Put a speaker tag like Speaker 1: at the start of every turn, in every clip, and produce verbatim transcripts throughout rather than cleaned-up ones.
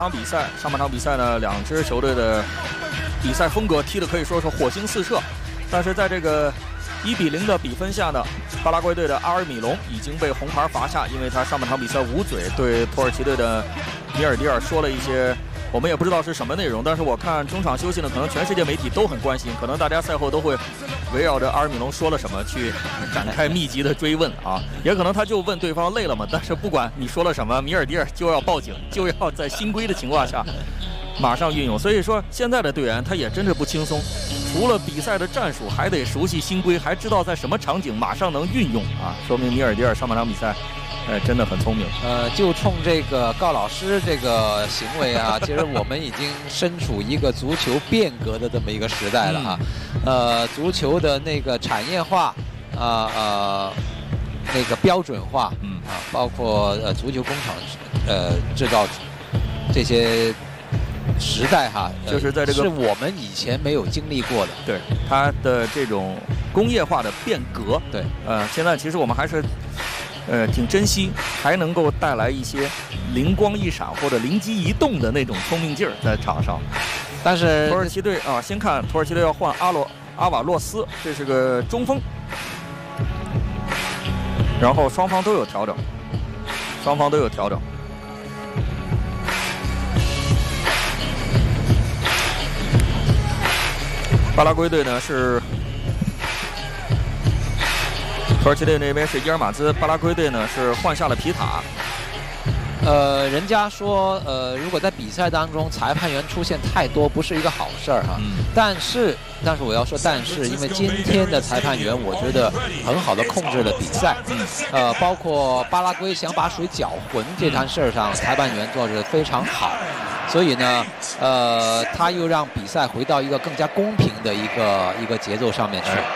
Speaker 1: 场比赛，上半场比赛呢，两支球队的比赛风格踢得可以说是火星四射，但是在这个一比零的比分下呢，巴拉圭队的阿尔米隆已经被红牌罚下，因为他上半场比赛捂嘴对土耳其队的米尔迪尔说了一些我们也不知道是什么内容，但是我看中场休息呢，可能全世界媒体都很关心，可能大家赛后都会围绕着阿尔米隆说了什么去展开密集的追问啊，也可能他就问对方累了吗？但是不管你说了什么，米尔迪尔就要报警，就要在新规的情况下马上运用。所以说现在的队员他也真是不轻松，除了比赛的战术，还得熟悉新规，还知道在什么场景马上能运用啊，说明米尔迪尔上半场比赛哎，真的很聪明。
Speaker 2: 呃，就冲这个高老师这个行为啊，其实我们已经身处一个足球变革的这么一个时代了哈。呃，足球的那个产业化，啊 呃, 呃，那个标准化，嗯啊，包括呃足球工厂，呃制造这些时代哈，呃、
Speaker 1: 就是在这个
Speaker 2: 是我们以前没有经历过的。
Speaker 1: 对它的这种工业化的变革，
Speaker 2: 对，
Speaker 1: 呃，现在其实我们还是。呃，挺珍惜，还能够带来一些灵光一闪或者灵机一动的那种聪明劲儿在场上。
Speaker 2: 但是
Speaker 1: 土耳其队啊，先看土耳其队要换阿罗阿瓦洛斯，这是个中锋，然后双方都有调整，双方都有调整。巴拉圭队呢是。土耳其队那边是伊尔马兹，巴拉圭队呢是换下了皮塔。
Speaker 2: 呃，人家说，呃，如果在比赛当中裁判员出现太多，不是一个好事儿哈。嗯、但是，但是我要说，但是，因为今天的裁判员，我觉得很好的控制了比赛。嗯。呃，包括巴拉圭想把水搅浑这摊事儿上，裁判员做得非常好。所以呢，呃，他又让比赛回到一个更加公平的一个一个节奏上面去。哎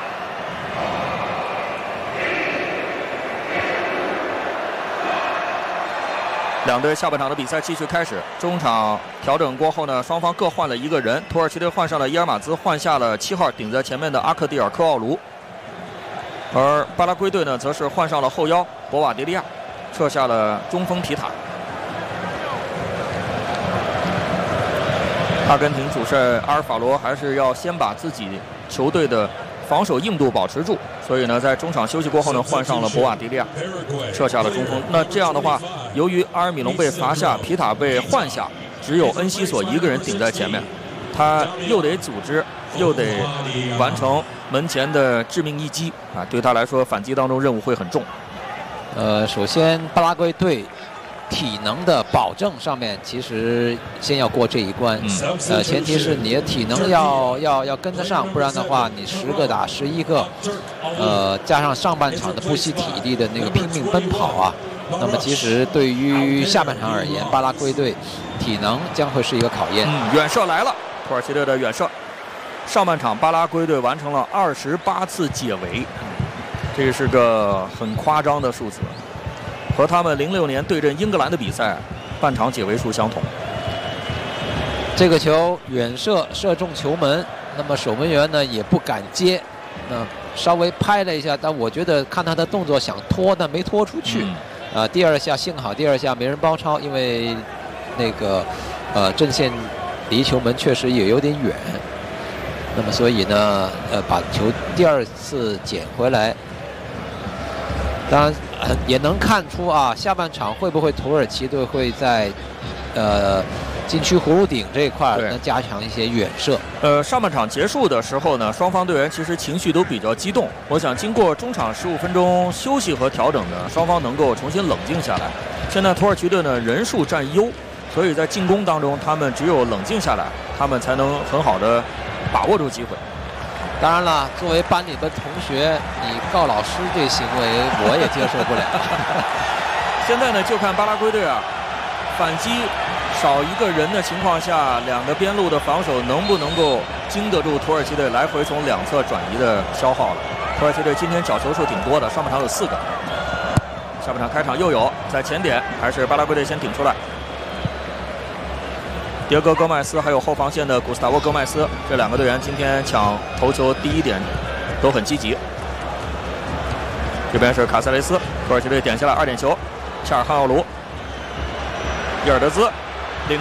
Speaker 1: 两队下半场的比赛继续开始，中场调整过后呢，双方各换了一个人。土耳其队换上了伊尔马兹，换下了七号顶在前面的阿克蒂尔科奥卢，而巴拉圭队呢，则是换上了后腰博瓦迪利亚，撤下了中锋皮塔。阿根廷主帅阿尔法罗还是要先把自己球队的防守硬度保持住，所以呢，在中场休息过后呢，换上了博瓦迪利亚，撤下了中锋。那这样的话，由于阿尔米隆被罚下，皮塔被换下，只有恩西索一个人顶在前面，他又得组织，又得完成门前的致命一击啊！对他来说，反击当中任务会很重。
Speaker 2: 呃，首先巴拉圭队体能的保证上面，其实先要过这一关。嗯、呃，前提是你的体能要要要跟得上，不然的话，你十个打十一个，呃，加上上半场的不惜体力的那个拼命奔跑啊，那么其实对于下半场而言，巴拉圭队体能将会是一个考验。
Speaker 1: 嗯，远射来了，土耳其队的远射。上半场巴拉圭队完成了二十八次解围，这是个很夸张的数字。和他们零六年对阵英格兰的比赛，半场解围数相同。
Speaker 2: 这个球远射射中球门，那么守门员呢也不敢接，那稍微拍了一下，但我觉得看他的动作想拖，但没拖出去。嗯、呃，第二下幸好第二下没人包抄，因为那个呃阵线离球门确实也有点远。那么所以呢，呃，把球第二次捡回来。当然也能看出啊，下半场会不会土耳其队会在呃禁区葫芦顶这一块能加强一些远射？
Speaker 1: 呃，上半场结束的时候呢，双方队员其实情绪都比较激动。我想经过中场十五分钟休息和调整呢，双方能够重新冷静下来。现在土耳其队呢人数占优，所以在进攻当中他们只有冷静下来，他们才能很好的把握住机会。
Speaker 2: 当然了，作为班里的同学，你告老师这行为我也接受不了。
Speaker 1: 现在呢，就看巴拉圭队啊，反击少一个人的情况下，两个边路的防守能不能够经得住土耳其队来回从两侧转移的消耗了。土耳其队今天角球数挺多的，上半场有四个，下半场开场又有，在前点还是巴拉圭队先顶出来。迭戈·戈麦斯还有后防线的古斯塔沃·戈麦斯，这两个队员今天抢头球第一点都很积极。这边是卡塞雷斯，土耳其队点下来二点球，恰尔汗奥卢，伊尔德兹